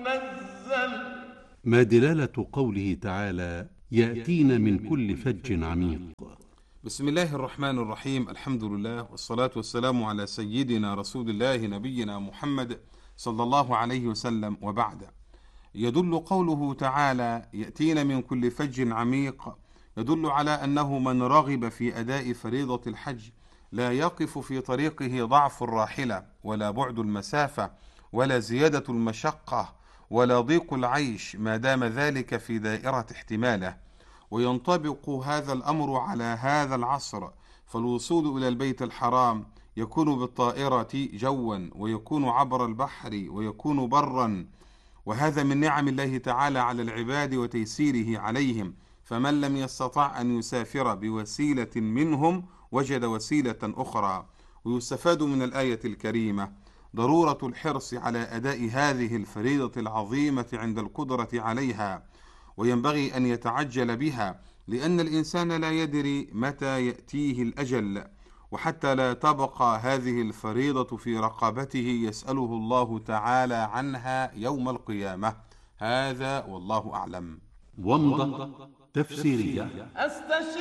منزل. ما دلالة قوله تعالى يأتين من كل فج عميق؟ بسم الله الرحمن الرحيم. الحمد لله والصلاة والسلام على سيدنا رسول الله نبينا محمد صلى الله عليه وسلم، وبعد. يدل قوله تعالى يأتين من كل فج عميق يدل على أنه من رغب في أداء فريضة الحج لا يقف في طريقه ضعف الراحلة ولا بعد المسافة ولا زيادة المشقة ولا ضيق العيش، ما دام ذلك في دائرة احتماله. وينطبق هذا الأمر على هذا العصر، فالوصول إلى البيت الحرام يكون بالطائرة جوا، ويكون عبر البحر، ويكون برا، وهذا من نعم الله تعالى على العباد وتيسيره عليهم. فمن لم يستطع أن يسافر بوسيلة منهم وجد وسيلة أخرى. ويستفاد من الآية الكريمة ضرورة الحرص على أداء هذه الفريضة العظيمة عند القدرة عليها، وينبغي أن يتعجل بها، لأن الإنسان لا يدري متى يأتيه الأجل، وحتى لا تبقى هذه الفريضة في رقبته يسأله الله تعالى عنها يوم القيامة. هذا والله أعلم. ومضة تفسيرية.